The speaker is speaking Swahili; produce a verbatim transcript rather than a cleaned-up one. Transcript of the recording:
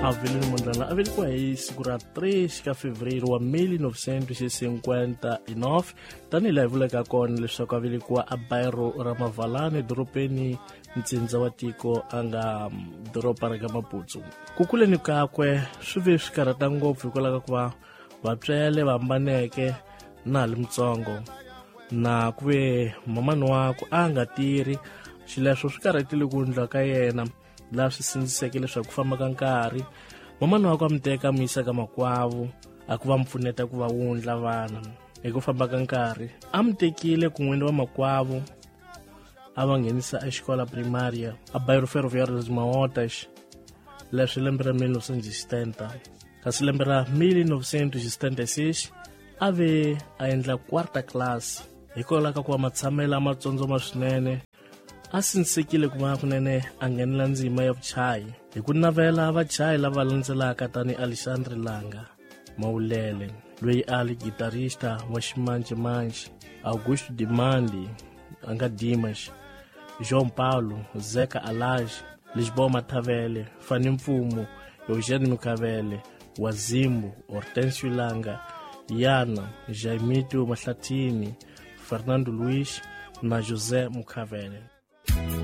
Avelino Mondlane a velekiwa hi siku ra três ka fevereiro wa mille novecentos e cinquenta e nove tanihi laha hi vulaka kona leswaku a velekiwa a Bairro ra Mavalane doropeni ntsindza wa tiko a nga doropa ra ka Maputo. Ku kuleni kakwe swi ve swi karhata ngopfu hikwalaho ka ku va vatswele va hambaneke na hali mutsongo na ku ve mamani wakwe a nga tirhi xileswo swi karhatile ku ndla ka yena laha swi sindziseke leswaku ku famba ka nkarhi mamani wakwe a mi teka mi yisa ka makwavu a ku va mpfuneta ku va wundla vana hi ku famba ka nkarhi a mi tekile ku n'wini va makwavu a va nghenisa exikola primaria a Bairro Ferroviário das Maotas leswi lembe ra mille neuf cent setenta kasi lembe ra mille neuf cent setenta-seis a ve a endla quarta class hikwalaho ka ku va matshamelo amatsondzoma swinene a sindzisekile ku va kunene a nghenela ndzima ya vuchayi hi ku navela vachayi lava landzelaka tani Alexandre Langa Mawulele loyi a li gitarista wa ximanjemanje, Augusto Dimandi a nga Dimash, João Paulo Zeka Alage, Lisboa Matavele, Fani Mfumo, Eugênio Mukavele, Wazimbu Hortêncio Langa, Yana Jaimito Mahlatini, Fernando Luiz na José Mukavele.